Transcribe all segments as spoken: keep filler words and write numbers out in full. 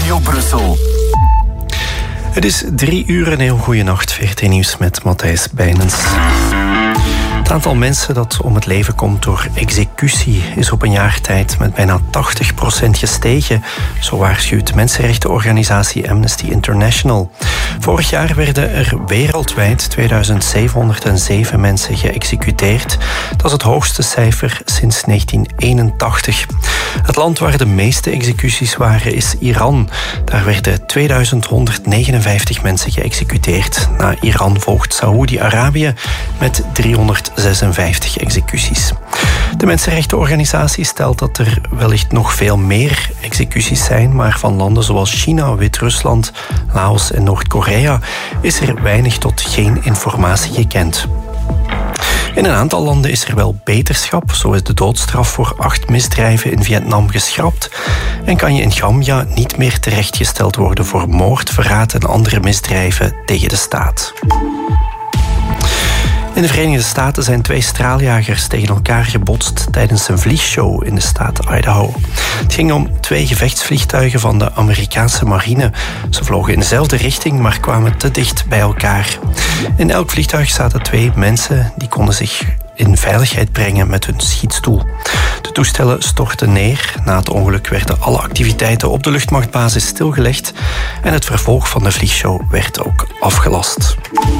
Studio Brussel. Het is drie uur en heel goede nacht. V R T Nieuws met Matthijs Bijnens. Het aantal mensen dat om het leven komt door executie is op een jaar tijd met bijna tachtig procent gestegen. Zo waarschuwt de mensenrechtenorganisatie Amnesty International. Vorig jaar werden er wereldwijd tweeduizend zevenhonderdzeven mensen geëxecuteerd. Dat is het hoogste cijfer sinds negentien eenentachtig. Het land waar de meeste executies waren is Iran. Daar werden tweeduizend honderdnegenenvijftig mensen geëxecuteerd. Na Iran volgt Saoedi-Arabië met driehonderdzesenvijftig executies. De mensenrechtenorganisatie stelt dat er wellicht nog veel meer executies zijn, maar van landen zoals China, Wit-Rusland, Laos en Noord-Korea is er weinig tot geen informatie gekend. In een aantal landen is er wel beterschap. Zo is de doodstraf voor acht misdrijven in Vietnam geschrapt en kan je in Gambia niet meer terechtgesteld worden voor moord, verraad en andere misdrijven tegen de staat. In de Verenigde Staten zijn twee straaljagers tegen elkaar gebotst tijdens een vliegshow in de staat Idaho. Het ging om twee gevechtsvliegtuigen van de Amerikaanse marine. Ze vlogen in dezelfde richting, maar kwamen te dicht bij elkaar. In elk vliegtuig zaten twee mensen die konden zich in veiligheid brengen met hun schietstoel. De toestellen stortten neer. Na het ongeluk werden alle activiteiten op de luchtmachtbasis stilgelegd en het vervolg van de vliegshow werd ook afgelast.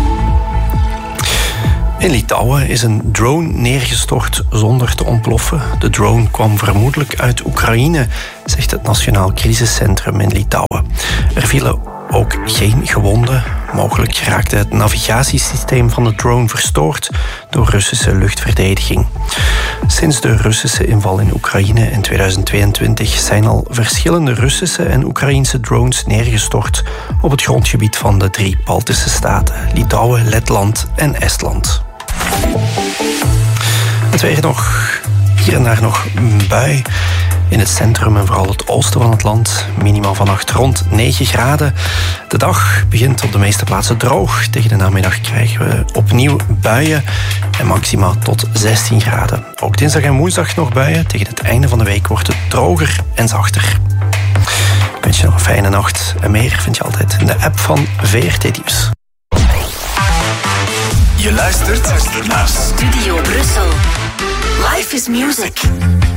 In Litouwen is een drone neergestort zonder te ontploffen. De drone kwam vermoedelijk uit Oekraïne, zegt het Nationaal Crisiscentrum in Litouwen. Er vielen ook geen gewonden. Mogelijk raakte het navigatiesysteem van de drone verstoord door Russische luchtverdediging. Sinds de Russische inval in Oekraïne in tweeduizend tweeëntwintig zijn al verschillende Russische en Oekraïense drones neergestort op het grondgebied van de drie Baltische staten, Litouwen, Letland en Estland. Het weer nog, hier en daar nog een bui. In het centrum en vooral het oosten van het land. Minimaal vannacht rond negen graden. De dag begint op de meeste plaatsen droog. Tegen de namiddag krijgen we opnieuw buien. En maximaal tot zestien graden. Ook dinsdag en woensdag nog buien. Tegen het einde van de week wordt het droger en zachter. Ik wens je nog een fijne nacht. En meer vind je altijd in de app van V R T Nieuws. Je luistert naar Studio Brussel. Life is music.